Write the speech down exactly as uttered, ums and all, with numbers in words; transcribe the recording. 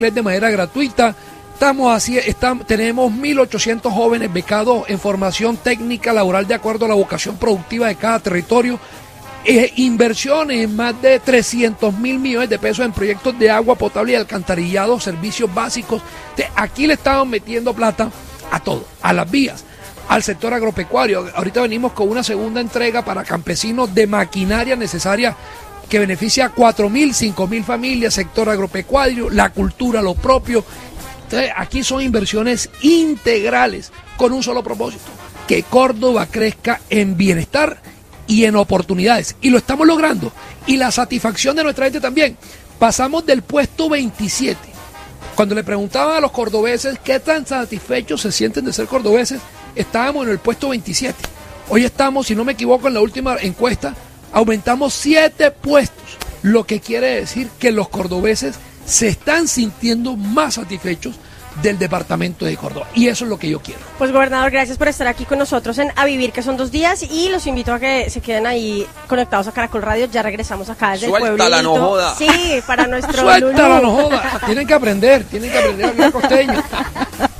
de manera gratuita. Estamos así, estamos, tenemos mil ochocientos jóvenes becados en formación técnica laboral de acuerdo a la vocación productiva de cada territorio. Eh, inversiones en más de trescientos mil millones de pesos en proyectos de agua potable y alcantarillado, servicios básicos. De, aquí le estamos metiendo plata a todo, a las vías, al sector agropecuario. Ahorita venimos con una segunda entrega para campesinos de maquinaria necesaria que beneficia a cuatro mil, cinco mil familias, sector agropecuario, la cultura, lo propio. Entonces, aquí son inversiones integrales con un solo propósito, que Córdoba crezca en bienestar y en oportunidades. Y lo estamos logrando. Y la satisfacción de nuestra gente también. Pasamos del puesto veintisiete. Cuando le preguntaban a los cordobeses qué tan satisfechos se sienten de ser cordobeses, estábamos en el puesto veintisiete. Hoy estamos, si no me equivoco, en la última encuesta, aumentamos siete puestos, lo que quiere decir que los cordobeses se están sintiendo más satisfechos del departamento de Córdoba, y eso es lo que yo quiero. Pues gobernador, gracias por estar aquí con nosotros en A Vivir, que son dos días, y los invito a que se queden ahí conectados a Caracol Radio. Ya regresamos acá desde Suéltala, el pueblito. no joda. Sí, para nuestro Suéltala, Lulú. no joda. Tienen que aprender, tienen que aprender a hablar costeño.